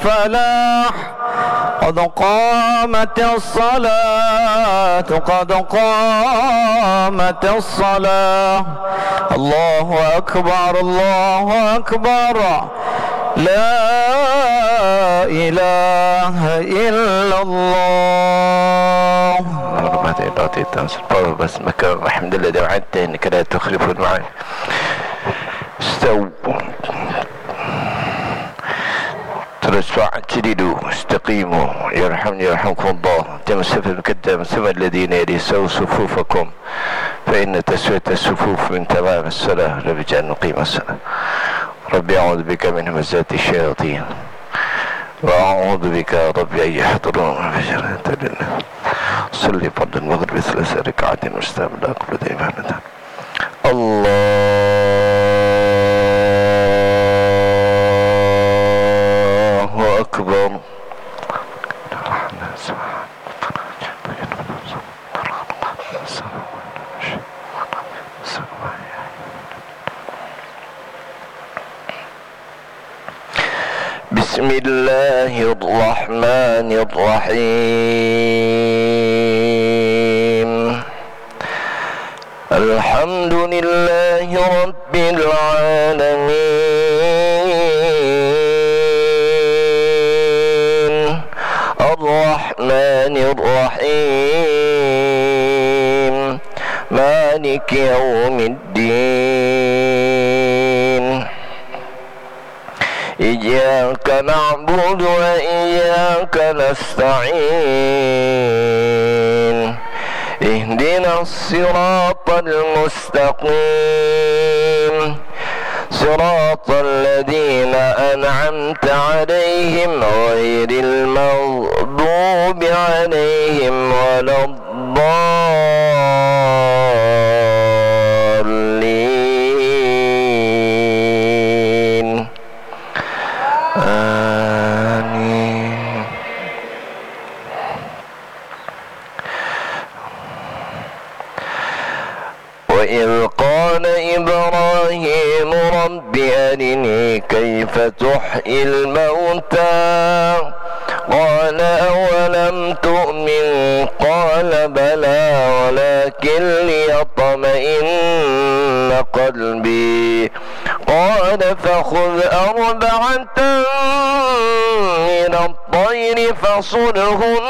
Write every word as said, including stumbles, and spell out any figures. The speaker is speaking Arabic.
فلاح قد قامت الصلاة قد قامت الصلاة الله أكبر الله أكبر لا إله إلا الله. بس مكان الحمد لله دعوتي إنك لا تخلف المعاني. استووا ترسوا جديدوا استقيموا يرحمني يرحمكم الله. تمسك القدام ثم الذين يليسوا صفوفكم فإن تسوية الصفوف من تمام الصلاة. رب اجعلنا نقيم الصلاة. ربي أعوذ بك من همزات الشياطين وأعوذ بك يا ربي أن يحضرون في جنة الله. صلي فرض المغرب ثلاث ركعات مستقبل قبل ديمانة. الله أكبر. بسم الله الرحمن الرحيم. الحمد لله رب العالمين الرحمن الرحيم مالك يوم الدين. إياك نعبد وإياك نستعين. اهدنا الصراط المستقيم صراط الذين أنعمت عليهم غير المغضوب عليهم ولا الضالين. آمين. وإذ قال إبراهيم رب أرني كيف تحيي الموتى قال أولم تؤمن قال بلى ولكن ليطمئن قلبي قال فخذ أربعة من الطير فصرهن